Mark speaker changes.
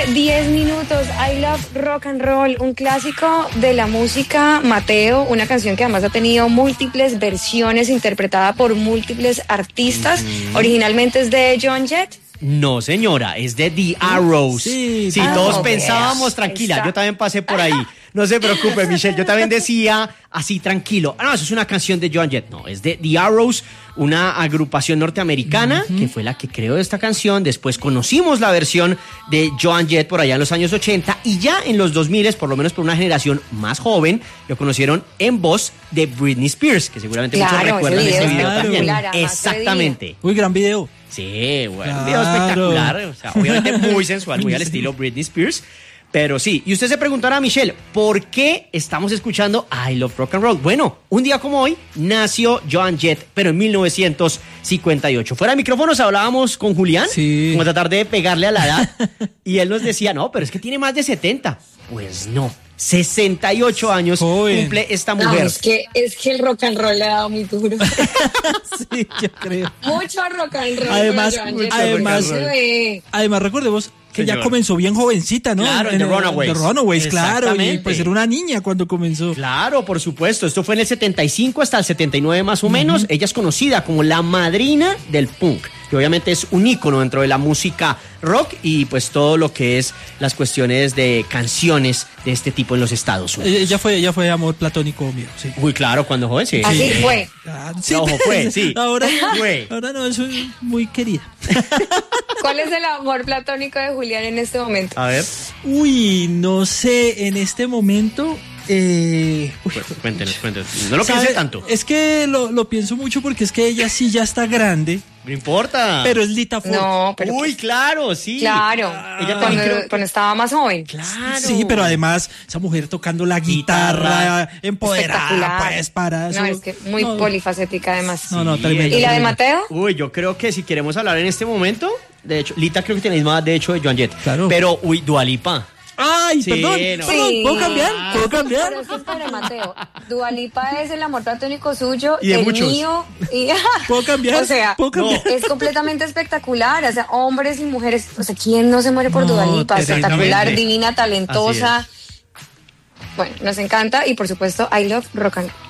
Speaker 1: 10 minutos. I Love Rock and Roll, un clásico de la música, Mateo, una canción que además ha tenido múltiples versiones interpretada por múltiples artistas. Originalmente es de Joan Jett.
Speaker 2: No, señora, es de The Arrows.
Speaker 3: Sí,
Speaker 2: todos pensábamos, tranquila, yo también pasé por ahí. No se preocupe, Michelle, yo también decía así, tranquilo. No, eso es una canción de Joan Jett. No, es de The Arrows, una agrupación norteamericana que fue la que creó esta canción. Después conocimos la versión de Joan Jett por allá en los años 80 y ya en los 2000, por lo menos por una generación más joven, lo conocieron en voz de Britney Spears, que seguramente muchos recuerdan ese video también. Exactamente.
Speaker 3: Uy, gran video.
Speaker 2: Sí, bueno, un video espectacular, o sea, obviamente muy sensual, muy al estilo Britney Spears, pero sí. Y usted se preguntará, Michelle, ¿por qué estamos escuchando I Love Rock and Roll? Bueno, un día como hoy nació Joan Jett, pero en 1958. Fuera de micrófonos hablábamos con Julián, como tratar de pegarle a la edad, y él nos decía, no, pero es que tiene más de 70. Pues no. 68 años cumple esta mujer.
Speaker 1: No, es que el rock and roll le ha dado muy duro.
Speaker 3: Sí, yo creo.
Speaker 1: Mucho rock and roll.
Speaker 3: Además, recordemos que ya comenzó bien jovencita, ¿no?
Speaker 2: Claro, en The Runaways.
Speaker 3: The Runaways, claro. Y pues era una niña cuando comenzó.
Speaker 2: Claro, por supuesto. Esto fue en el 75 hasta el 79 más o menos. Ella es conocida como la madrina del punk, que obviamente es un ícono dentro de la música rock y pues todo lo que es las cuestiones de canciones de este tipo en los Estados Unidos.
Speaker 3: Ella fue amor platónico mío, sí.
Speaker 2: Uy, claro, cuando joven, sí.
Speaker 1: Así fue.
Speaker 3: Sí,
Speaker 2: ojo, fue, sí.
Speaker 3: Ahora no, es muy querida.
Speaker 1: ¿Cuál es el amor platónico de Julián en este momento?
Speaker 2: A ver.
Speaker 3: Uy, no sé, en este momento...
Speaker 2: Cuéntenos. No lo piense tanto.
Speaker 3: Es que lo pienso mucho porque es que ella sí ya está grande.
Speaker 2: No importa.
Speaker 3: Pero es Lita Ford.
Speaker 1: No, pero
Speaker 2: uy, claro, sí.
Speaker 1: Claro. Ella cuando estaba más joven.
Speaker 2: Claro.
Speaker 3: Sí, pero además esa mujer tocando la guitarra empoderada, pues para eso.
Speaker 1: No, es que muy polifacética además.
Speaker 3: No, tremendo.
Speaker 1: ¿Y la de Mateo?
Speaker 2: Uy, yo creo que si queremos hablar en este momento, de hecho, Lita creo que tiene la misma edad, de hecho, de Joan Jett.
Speaker 3: Claro.
Speaker 2: Pero, Dua Lipa.
Speaker 3: Ay,
Speaker 2: sí,
Speaker 3: perdón,
Speaker 2: no.
Speaker 3: sí. ¿Puedo cambiar?
Speaker 1: Pero eso es para Mateo. Dua Lipa es el amor platónico suyo,
Speaker 2: y de
Speaker 1: el
Speaker 2: muchos.
Speaker 1: mío. Y,
Speaker 3: ¿Puedo cambiar?
Speaker 1: O sea, es completamente espectacular. O sea, hombres y mujeres. O sea, ¿quién no se muere por Dua Lipa? Espectacular, divina, talentosa. Bueno, nos encanta y por supuesto, I Love Rock and Roll.